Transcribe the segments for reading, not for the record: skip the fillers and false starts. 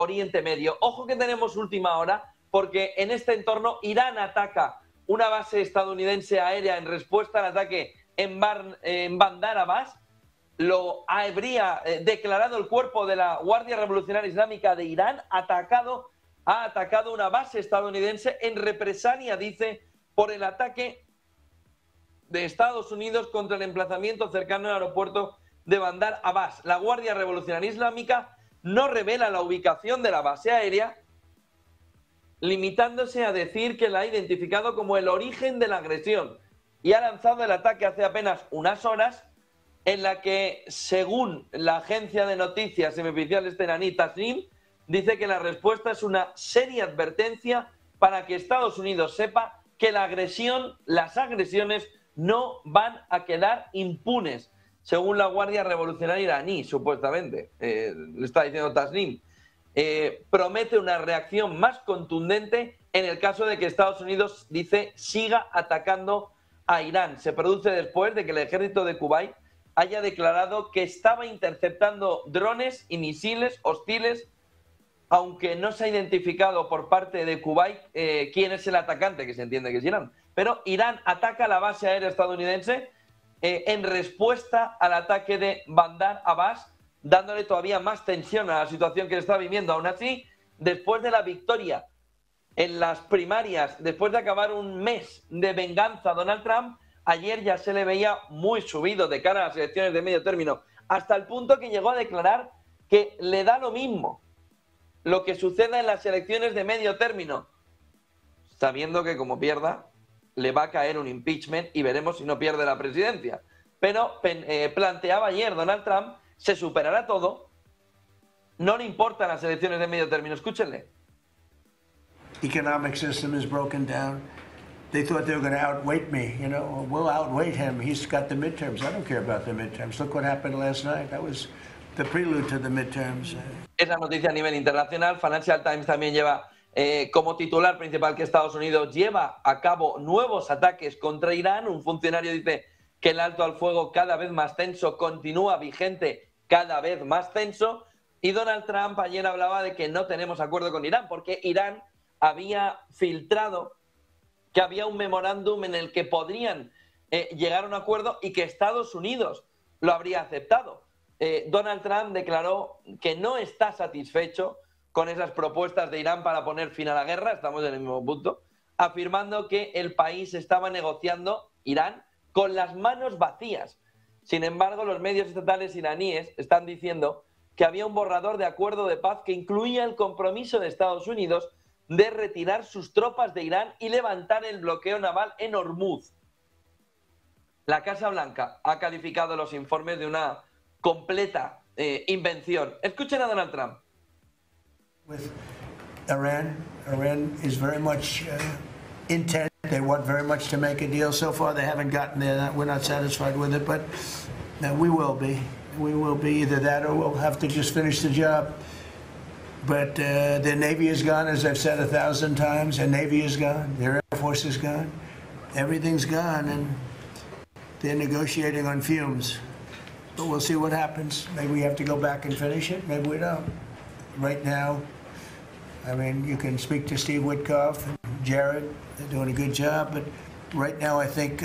Oriente Medio. Ojo que tenemos última hora, porque en este entorno Irán ataca una base estadounidense aérea en respuesta al ataque en Bandar Abbas. Lo habría declarado el cuerpo de la Guardia Revolucionaria Islámica de Irán, ha atacado una base estadounidense en represalia, dice, por el ataque de Estados Unidos contra el emplazamiento cercano al aeropuerto de Bandar Abbas. La Guardia Revolucionaria Islámica no revela la ubicación de la base aérea, limitándose a decir que la ha identificado como el origen de la agresión y ha lanzado el ataque hace apenas unas horas, en la que, según la agencia de noticias semioficial iraní Tasnim, dice que la respuesta es una seria advertencia para que Estados Unidos sepa que las agresiones no van a quedar impunes, según la Guardia Revolucionaria iraní, supuestamente. Le está diciendo Tasnim. Promete una reacción más contundente en el caso de que Estados Unidos, dice, siga atacando a Irán. Se produce después de que el ejército de Kuwait haya declarado que estaba interceptando drones y misiles hostiles, aunque no se ha identificado por parte de Kuwait quién es el atacante, que se entiende que es Irán. Pero Irán ataca la base aérea estadounidense en respuesta al ataque de Bandar Abbas, dándole todavía más tensión a la situación que se está viviendo. Aún así, después de la victoria en las primarias, después de acabar un mes de venganza a Donald Trump, ayer ya se le veía muy subido de cara a las elecciones de medio término, hasta el punto que llegó a declarar que le da lo mismo lo que suceda en las elecciones de medio término, sabiendo que como pierda, le va a caer un impeachment y veremos si no pierde la presidencia. Pero planteaba ayer Donald Trump, se superará todo, no le importan las elecciones de medio término. Escúchenle. Economic system is broken down. They thought they were going to outweight me. You know, we'll outweight him. He's got the midterms. I don't care about the midterms. Look what happened last night. That was the prelude to the midterms. Esa noticia a nivel internacional. Financial Times también lleva como titular principal que Estados Unidos lleva a cabo nuevos ataques contra Irán. Un funcionario dice que el alto al fuego cada vez más tenso continúa vigente, cada vez más tenso. Y Donald Trump ayer hablaba de que no tenemos acuerdo con Irán, porque Irán había filtrado que había un memorándum en el que podrían llegar a un acuerdo y que Estados Unidos lo habría aceptado. Donald Trump declaró que no está satisfecho con esas propuestas de Irán para poner fin a la guerra, estamos en el mismo punto, afirmando que el país estaba negociando, Irán, con las manos vacías. Sin embargo, los medios estatales iraníes están diciendo que había un borrador de acuerdo de paz que incluía el compromiso de Estados Unidos de retirar sus tropas de Irán y levantar el bloqueo naval en Hormuz. La Casa Blanca ha calificado los informes de una completa invención. Escuchen a Donald Trump. With Iran is very much intent. They want very much to make a deal. So far, they haven't gotten there. We're not satisfied with it, but we will be. We will be either that or we'll have to just finish the job. But their Navy is gone, as I've said 1,000 times. Their Navy is gone. Their Air Force is gone. Everything's gone, and they're negotiating on fumes. But we'll see what happens. Maybe we have to go back and finish it. Maybe we don't. Right now, I mean, you can speak to Steve Witkoff and Jared. They're doing a good job. But right now, I think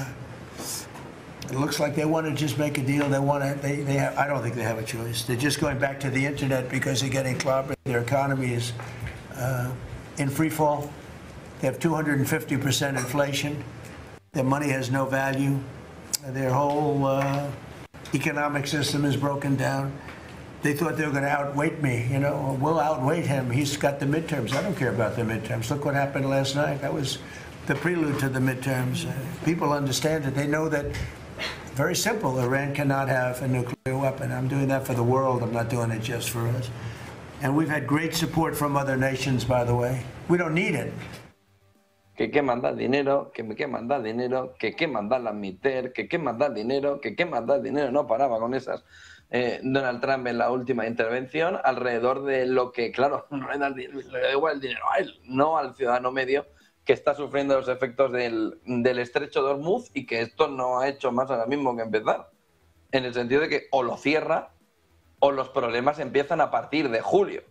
it looks like they want to just make a deal. They want to. They have, I don't think they have a choice. They're just going back to the internet because they're getting clobbered. Their economy is in free fall. They have 250% inflation. Their money has no value. Their whole economic system is broken down. They thought they were going to outweight me. You know, we'll outweight him. He's got the midterms. I don't care about the midterms. Look what happened last night. That was the prelude to the midterms. People understand it. They know that. Very simple. Iran cannot have a nuclear weapon. I'm doing that for the world. I'm not doing it just for us. And we've had great support from other nations, by the way. We don't need it. Que mandar dinero, que mandar dinero, que mandar la MITER, que mandar dinero, que mandar dinero. No paraba con esas. Donald Trump en la última intervención alrededor de lo que, claro, no le da igual el dinero a él, no al ciudadano medio, que está sufriendo los efectos del estrecho de Hormuz y que esto no ha hecho más ahora mismo que empezar. En el sentido de que o lo cierra o los problemas empiezan a partir de julio.